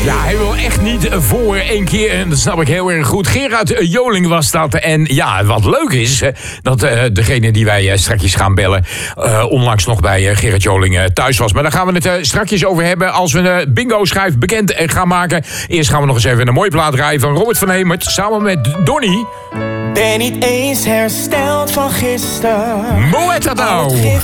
Ja, hij wil echt niet voor één keer, en dat snap ik heel erg goed. Gerard Joling was dat. En ja, wat leuk is, dat degene die wij straks gaan bellen... onlangs nog bij Gerard Joling thuis was. Maar daar gaan we het straks over hebben als we een bingo-schijf bekend gaan maken. Eerst gaan we nog eens even een mooie plaat draaien van Robert van Hemert... samen met Donnie. Ben niet eens hersteld van gisteren. Hoe heet dat nou?